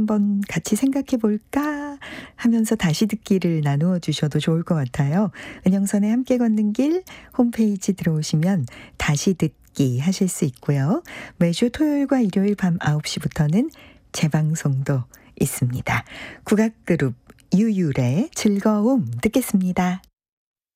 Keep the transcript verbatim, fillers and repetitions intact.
한번 같이 생각해 볼까 하면서 다시 듣기를 나누어 주셔도 좋을 것 같아요. 은영선의 함께 걷는 길 홈페이지 들어오시면 다시 듣기 하실 수 있고요. 매주 토요일과 일요일 밤 아홉 시부터는 재방송도 있습니다. 국악그룹 유율의 즐거움 듣겠습니다.